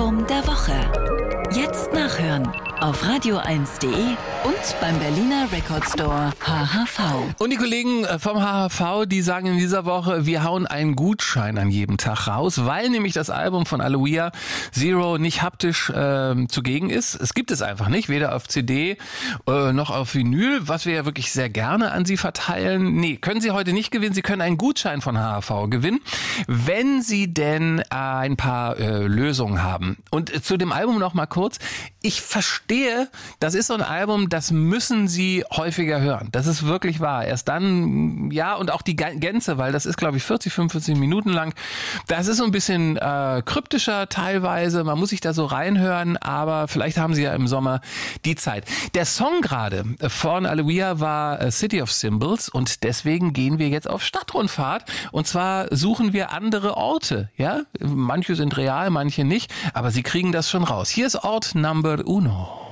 Album der Woche. Jetzt nachhören auf radio1.de und beim Berliner Record Store HHV. Und die Kollegen vom HHV, die sagen in dieser Woche, wir hauen einen Gutschein an jedem Tag raus, weil nämlich das Album von Aloia Zero nicht haptisch zugegen ist. Es gibt es einfach nicht, weder auf CD noch auf Vinyl, was wir ja wirklich sehr gerne an Sie verteilen. Nee, können Sie heute nicht gewinnen. Sie können einen Gutschein von HHV gewinnen, wenn Sie denn ein paar Lösungen haben. Und zu dem Album noch mal kurz. Ich verstehe, das ist so ein Album, das müssen Sie häufiger hören. Das ist wirklich wahr. Erst dann, ja, und auch die Gänze, weil das ist, glaube ich, 40, 45 Minuten lang. Das ist so ein bisschen kryptischer teilweise. Man muss sich da so reinhören, aber vielleicht haben Sie ja im Sommer die Zeit. Der Song gerade von Aloia war City of Symbols und deswegen gehen wir jetzt auf Stadtrundfahrt und zwar suchen wir andere Orte. Ja, manche sind real, manche nicht, aber Sie kriegen das schon raus. Hier ist Ort Number Uno.